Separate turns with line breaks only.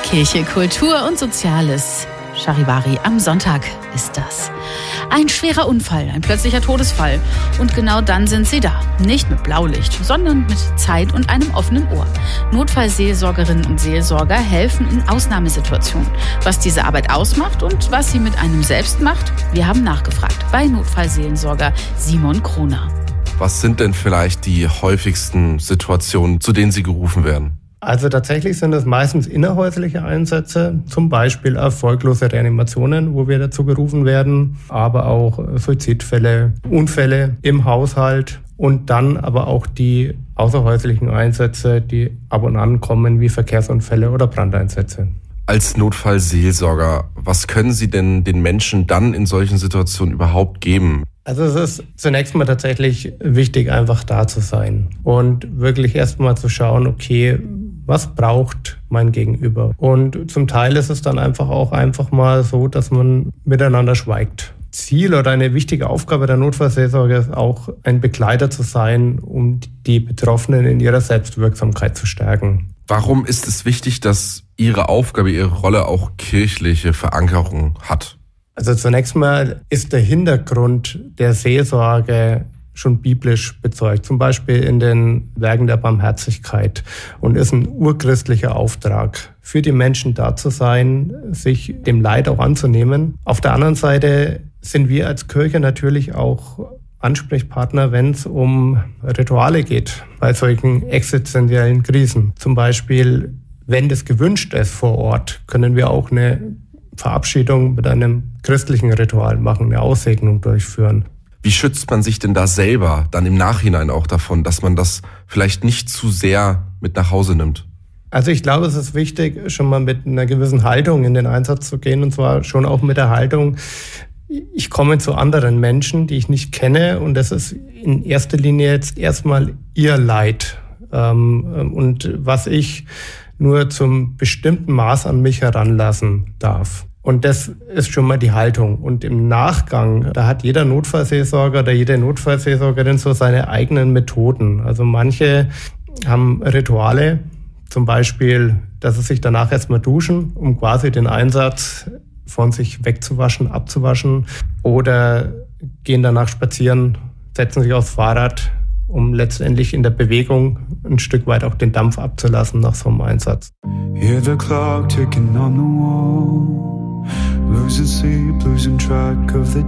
Kirche, Kultur und Soziales. Charivari am Sonntag ist das. Ein schwerer Unfall, ein plötzlicher Todesfall. Und genau dann sind sie da. Nicht mit Blaulicht, sondern mit Zeit und einem offenen Ohr. Notfallseelsorgerinnen und Seelsorger helfen in Ausnahmesituationen. Was diese Arbeit ausmacht und was sie mit einem selbst macht, wir haben nachgefragt bei Notfallseelsorger Simon Kroner.
Was sind denn vielleicht die häufigsten Situationen, zu denen Sie gerufen werden?
Also tatsächlich sind es meistens innerhäusliche Einsätze, zum Beispiel erfolglose Reanimationen, wo wir dazu gerufen werden, aber auch Suizidfälle, Unfälle im Haushalt und dann aber auch die außerhäuslichen Einsätze, die ab und an kommen, wie Verkehrsunfälle oder Brandeinsätze.
Als Notfallseelsorger, was können Sie denn den Menschen dann in solchen Situationen überhaupt geben?
Also es ist zunächst mal tatsächlich wichtig, einfach da zu sein und wirklich erstmal zu schauen, okay, was braucht mein Gegenüber? Und zum Teil ist es dann einfach mal so, dass man miteinander schweigt. Ziel oder eine wichtige Aufgabe der Notfallseelsorge ist auch, ein Begleiter zu sein, um die Betroffenen in ihrer Selbstwirksamkeit zu stärken.
Warum ist es wichtig, dass Ihre Aufgabe, Ihre Rolle auch kirchliche Verankerung hat?
Also zunächst mal ist der Hintergrund der Seelsorge schon biblisch bezeugt, zum Beispiel in den Werken der Barmherzigkeit, und ist ein urchristlicher Auftrag, für die Menschen da zu sein, sich dem Leid auch anzunehmen. Auf der anderen Seite sind wir als Kirche natürlich auch Ansprechpartner, wenn es um Rituale geht, bei solchen existenziellen Krisen. Zum Beispiel, wenn das gewünscht ist vor Ort, können wir auch eine Verabschiedung mit einem christlichen Ritual machen, eine Aussegnung durchführen.
Wie schützt man sich denn da selber dann im Nachhinein auch davon, dass man das vielleicht nicht zu sehr mit nach Hause nimmt?
Also ich glaube, es ist wichtig, schon mal mit einer gewissen Haltung in den Einsatz zu gehen, und zwar schon auch mit der Haltung, ich komme zu anderen Menschen, die ich nicht kenne, und das ist in erster Linie jetzt erstmal ihr Leid. Und was ich nur zum bestimmten Maß an mich heranlassen darf. Und das ist schon mal die Haltung. Und im Nachgang, da hat jeder Notfallseelsorger oder jede Notfallseelsorgerin so seine eigenen Methoden. Also manche haben Rituale, zum Beispiel, dass sie sich danach erstmal duschen, um quasi den Einsatz von sich wegzuwaschen, abzuwaschen, oder gehen danach spazieren, setzen sich aufs Fahrrad, um letztendlich in der Bewegung ein Stück weit auch den Dampf abzulassen nach so einem Einsatz.
Hear the clock ticking on the wall, losing sleep, losing track of the